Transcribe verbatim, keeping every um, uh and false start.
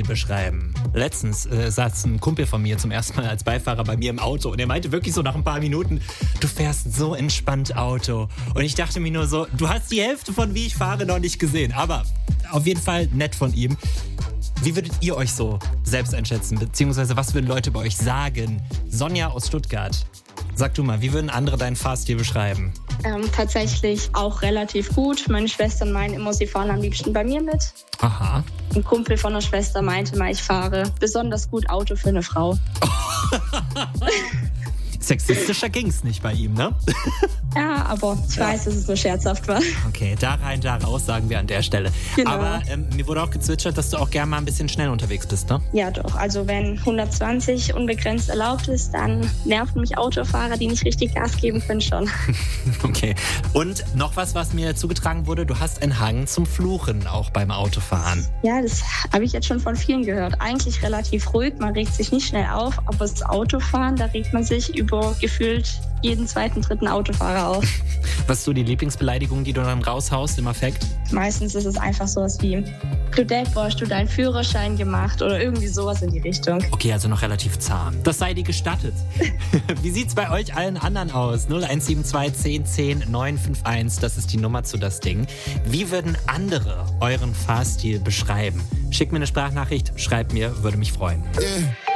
beschreiben? Letztens äh, saß ein Kumpel von mir zum ersten Mal als Beifahrer bei mir im Auto und er meinte wirklich so nach ein paar Minuten, du fährst so entspannt Auto. Und ich dachte mir nur so, du hast die Hälfte von wie ich fahre noch nicht gesehen. Aber auf jeden Fall nett von ihm. Wie würdet ihr euch so selbst einschätzen? Beziehungsweise was würden Leute bei euch sagen? Sonja aus Stuttgart, sag du mal, wie würden andere deinen Fahrstil beschreiben? Ähm, tatsächlich auch relativ gut. Meine Schwestern meinen immer, sie fahren am liebsten bei mir mit. Aha. Ein Kumpel von einer Schwester meinte mal, ich fahre besonders gut Auto für eine Frau. Sexistischer ging's nicht bei ihm, ne? Ja, aber ich Ja. weiß, dass es nur scherzhaft war. Okay, da rein, da raus, sagen wir an der Stelle. Genau. Aber ähm, mir wurde auch gezwitschert, dass du auch gerne mal ein bisschen schnell unterwegs bist, ne? Ja doch, also wenn hundertzwanzig unbegrenzt erlaubt ist, dann nerven mich Autofahrer, die nicht richtig Gas geben können, schon. Okay. Und noch was, was mir zugetragen wurde, du hast einen Hang zum Fluchen, auch beim Autofahren. Ja, das habe ich jetzt schon von vielen gehört. Eigentlich relativ ruhig, man regt sich nicht schnell auf, aber das Autofahren, da regt man sich über gefühlt jeden zweiten, dritten Autofahrer auf. Was ist so die Lieblingsbeleidigung, die du dann raushaust im Affekt? Meistens ist es einfach sowas wie, du Depp, wo hast du deinen Führerschein gemacht oder irgendwie sowas in die Richtung. Okay, also noch relativ zahm. Das sei dir gestattet. Wie sieht's bei euch allen anderen aus? null eins sieben zwei zehn zehn neun fünf eins, das ist die Nummer zu das Ding. Wie würden andere euren Fahrstil beschreiben? Schickt mir eine Sprachnachricht, schreibt mir, würde mich freuen. Yeah.